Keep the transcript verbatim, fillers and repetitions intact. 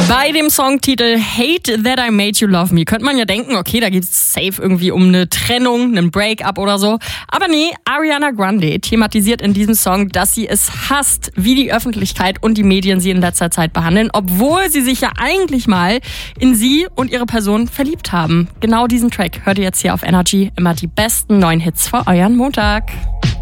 Bei dem Songtitel Hate That I Made You Love Me könnte man ja denken, okay, da geht's safe irgendwie um eine Trennung, einen Breakup oder so. Aber nee, Ariana Grande thematisiert in diesem Song, dass sie es hasst, wie die Öffentlichkeit und die Medien sie in letzter Zeit behandeln, obwohl sie sich ja eigentlich mal in sie und ihre Person verliebt haben. Genau diesen Track hört ihr jetzt hier auf Energy. Immer die besten neuen Hits für euren Montag.